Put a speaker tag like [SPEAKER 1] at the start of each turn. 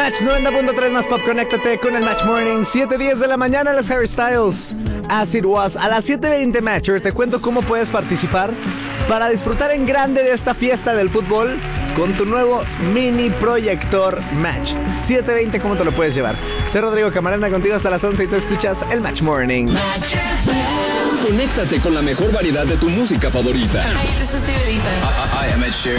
[SPEAKER 1] Match 90.3 más pop, conéctate con el Match Morning. 7:10 de la mañana, los Harry Styles, As It Was. A las 7:20, Matcher, te cuento cómo puedes participar para disfrutar en grande de esta fiesta del fútbol con tu nuevo mini proyector Match. 7:20, ¿cómo te lo puedes llevar? Soy Rodrigo Camarena, contigo hasta las 11 y tú escuchas el Match Morning.
[SPEAKER 2] Conéctate con la mejor variedad de tu música favorita.
[SPEAKER 3] Hey, this is Dua Lipa.
[SPEAKER 4] Hi, I'm Ed Sheeran.